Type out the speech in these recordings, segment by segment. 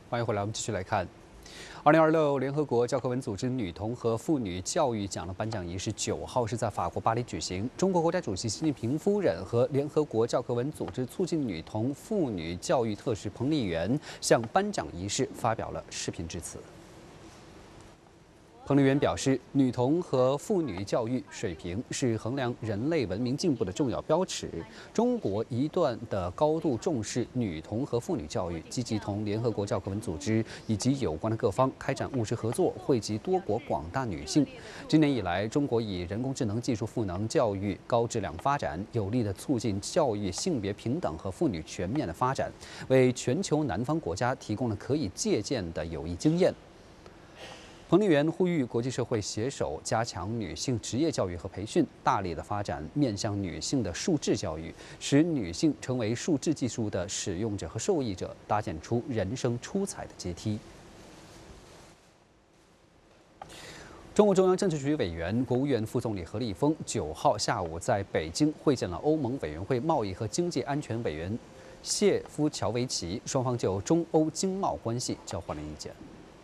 欢迎回来，我们继续来看。2026联合国教科文组织女童和妇女教育奖的颁奖仪式9号是在法国巴黎举行。中国国家主席习近平夫人和联合国教科文组织促进女童妇女教育特使彭丽媛向颁奖仪式发表了视频致辞。 彭丽媛表示，女童和妇女教育水平是衡量人类文明进步的重要标尺。中国一贯的高度重视女童和妇女教育，积极同联合国教科文组织以及有关的各方开展务实合作，惠及多国广大女性。今年以来，中国以人工智能技术赋能教育高质量发展，有力地促进教育性别平等和妇女全面的发展，为全球南方国家提供了可以借鉴的有益经验。 彭丽媛呼吁国际社会携手加强女性职业教育和培训，大力的发展面向女性的数智教育，使女性成为数智技术的使用者和受益者，搭建出人生出彩的阶梯。中共中央政治局委员、国务院副总理何立峰9号下午在北京会见了欧盟委员会贸易和经济安全委员谢夫乔维奇，双方就中欧经贸关系交换了意见。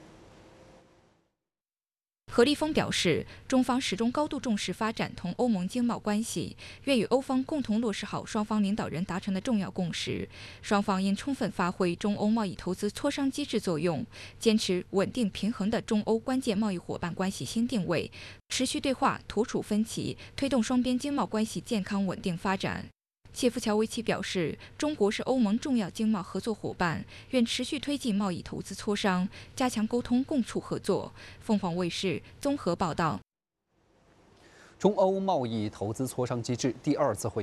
何立峰表示，中方始终高度重视发展同欧盟经贸关系，愿与欧方共同落实好双方领导人达成的重要共识。双方应充分发挥中欧贸易投资磋商机制作用，坚持稳定平衡的中欧关键贸易伙伴关系新定位，持续对话，妥处分歧，推动双边经贸关系健康稳定发展。 谢夫乔维奇表示，中国是欧盟重要经贸合作伙伴，愿持续推进贸易投资磋商，加强沟通共促合作。凤凰卫视综合报道。 中欧贸易投资磋商机制第2次会议。